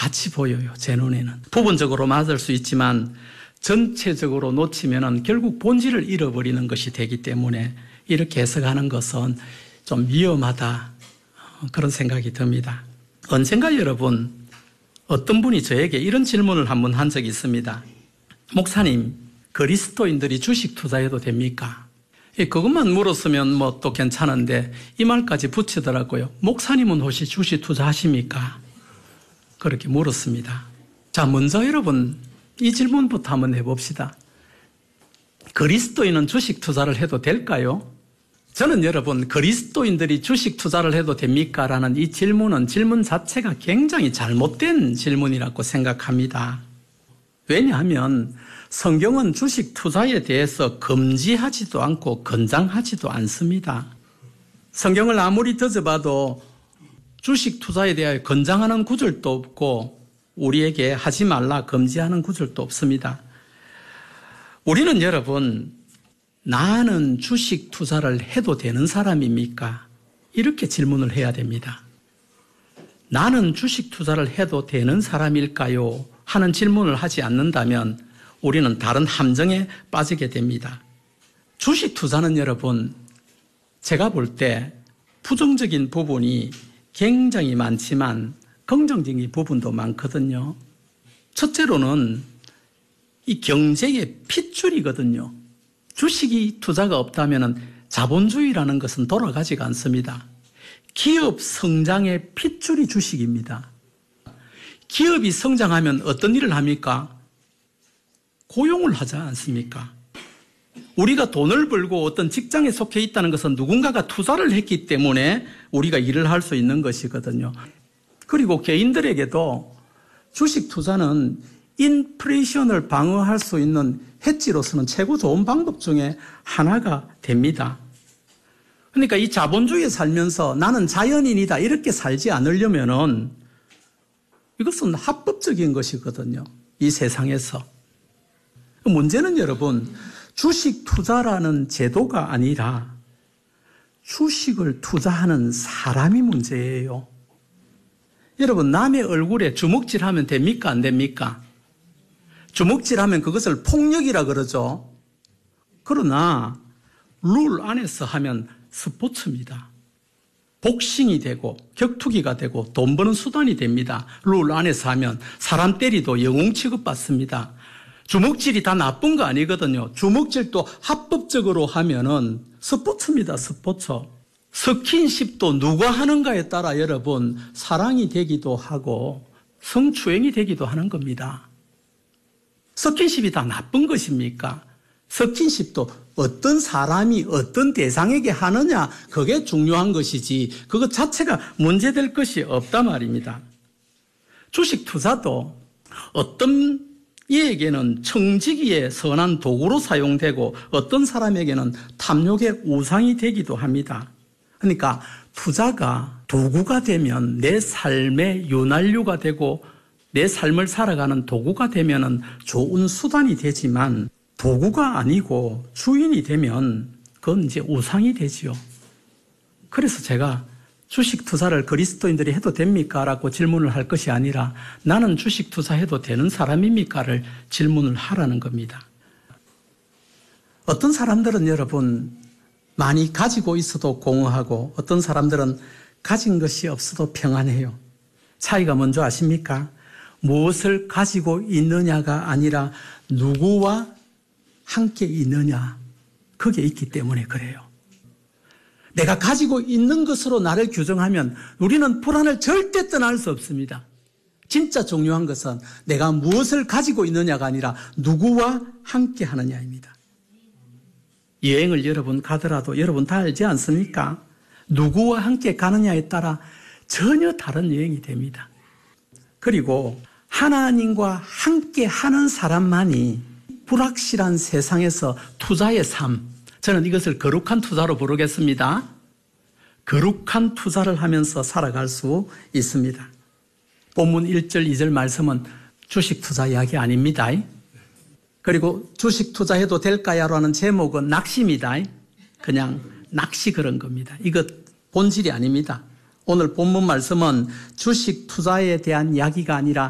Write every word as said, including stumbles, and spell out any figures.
같이 보여요. 제 눈에는. 부분적으로 맞을 수 있지만 전체적으로 놓치면은 결국 본질을 잃어버리는 것이 되기 때문에 이렇게 해석하는 것은 좀 위험하다, 그런 생각이 듭니다. 언젠가 여러분, 어떤 분이 저에게 이런 질문을 한번 한 적이 있습니다. 목사님, 그리스도인들이 주식 투자해도 됩니까? 그것만 물었으면 뭐 또 괜찮은데 이 말까지 붙이더라고요. 목사님은 혹시 주식 투자하십니까? 그렇게 물었습니다. 자, 먼저 여러분 이 질문부터 한번 해봅시다. 그리스도인은 주식 투자를 해도 될까요? 저는 여러분, 그리스도인들이 주식 투자를 해도 됩니까? 라는 이 질문은 질문 자체가 굉장히 잘못된 질문이라고 생각합니다. 왜냐하면 성경은 주식 투자에 대해서 금지하지도 않고 권장하지도 않습니다. 성경을 아무리 뒤져봐도 주식 투자에 대하여 권장하는 구절도 없고 우리에게 하지 말라 금지하는 구절도 없습니다. 우리는 여러분, 나는 주식 투자를 해도 되는 사람입니까? 이렇게 질문을 해야 됩니다. 나는 주식 투자를 해도 되는 사람일까요? 하는 질문을 하지 않는다면 우리는 다른 함정에 빠지게 됩니다. 주식 투자는 여러분, 제가 볼 때 부정적인 부분이 굉장히 많지만 긍정적인 부분도 많거든요. 첫째로는 이 경제의 핏줄이거든요. 주식이 투자가 없다면 자본주의라는 것은 돌아가지가 않습니다. 기업 성장의 핏줄이 주식입니다. 기업이 성장하면 어떤 일을 합니까? 고용을 하지 않습니까? 우리가 돈을 벌고 어떤 직장에 속해 있다는 것은 누군가가 투자를 했기 때문에 우리가 일을 할 수 있는 것이거든요. 그리고 개인들에게도 주식 투자는 인플레이션을 방어할 수 있는 해지로서는 최고 좋은 방법 중에 하나가 됩니다. 그러니까 이 자본주의에 살면서 나는 자연인이다 이렇게 살지 않으려면은 이것은 합법적인 것이거든요. 이 세상에서. 문제는 여러분, 주식 투자라는 제도가 아니라 주식을 투자하는 사람이 문제예요. 여러분, 남의 얼굴에 주먹질하면 됩니까? 안 됩니까? 주먹질하면 그것을 폭력이라 그러죠. 그러나 룰 안에서 하면 스포츠입니다. 복싱이 되고 격투기가 되고 돈 버는 수단이 됩니다. 룰 안에서 하면 사람 때리도 영웅 취급받습니다. 주먹질이 다 나쁜 거 아니거든요. 주먹질도 합법적으로 하면은 스포츠입니다. 스포츠. 스킨십도 누가 하는가에 따라 여러분 사랑이 되기도 하고 성추행이 되기도 하는 겁니다. 스킨십이 다 나쁜 것입니까? 스킨십도 어떤 사람이 어떤 대상에게 하느냐, 그게 중요한 것이지 그것 자체가 문제될 것이 없단 말입니다. 주식 투자도 어떤 이에게는 청지기의 선한 도구로 사용되고 어떤 사람에게는 탐욕의 우상이 되기도 합니다. 그러니까 투자가 도구가 되면 내 삶의 윤활유가 되고 내 삶을 살아가는 도구가 되면 좋은 수단이 되지만 도구가 아니고 주인이 되면 그건 이제 우상이 되지요. 그래서 제가 주식 투자를 그리스도인들이 해도 됩니까? 라고 질문을 할 것이 아니라 나는 주식 투자해도 되는 사람입니까? 를 질문을 하라는 겁니다. 어떤 사람들은 여러분 많이 가지고 있어도 공허하고 어떤 사람들은 가진 것이 없어도 평안해요. 차이가 뭔지 아십니까? 무엇을 가지고 있느냐가 아니라 누구와 함께 있느냐, 그게 있기 때문에 그래요. 내가 가지고 있는 것으로 나를 규정하면 우리는 불안을 절대 떠날 수 없습니다. 진짜 중요한 것은 내가 무엇을 가지고 있느냐가 아니라 누구와 함께 하느냐입니다. 여행을 여러분 가더라도 여러분 다 알지 않습니까? 누구와 함께 가느냐에 따라 전혀 다른 여행이 됩니다. 그리고 하나님과 함께 하는 사람만이 불확실한 세상에서 투자의 삶, 저는 이것을 거룩한 투자로 부르겠습니다. 거룩한 투자를 하면서 살아갈 수 있습니다. 본문 일 절, 이 절 말씀은 주식 투자 이야기 아닙니다. 그리고 주식 투자해도 될까요? 라는 제목은 낚시입니다. 그냥 낚시 그런 겁니다. 이것 본질이 아닙니다. 오늘 본문 말씀은 주식 투자에 대한 이야기가 아니라